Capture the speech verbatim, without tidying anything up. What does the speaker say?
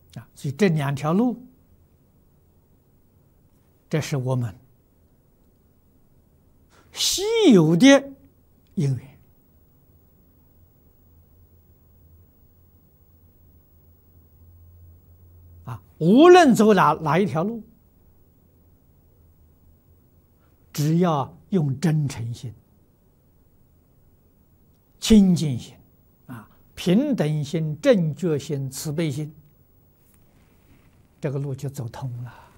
啊，所以这两条路，这是我们稀有的因缘。啊，无论走哪哪一条路，只要用真诚心、清净心、啊平等心、正觉心、慈悲心，这个路就走通了。